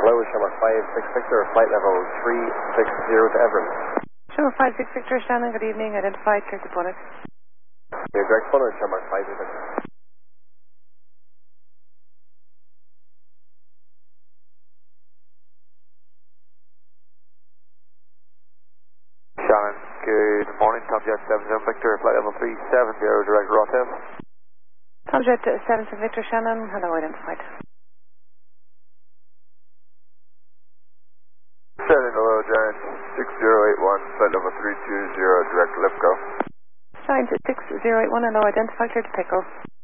Hello, Shamrock 56 Victor, flight level 360 to Everett. Shamrock 56 Victor, Shannon, good evening. Identified, clear to Bonnet. Your direct phone or Shamrock 56 Victor. Shannon, good morning. Tomjet 70 Victor, flight level 370, direct Rotterdam. Tomjet 70 Victor, Shannon, hello, identified. Shannon, hello, Giant 6081, flight level 320, direct Lipco. Giant 6081, hello, identified, clear to Pickle.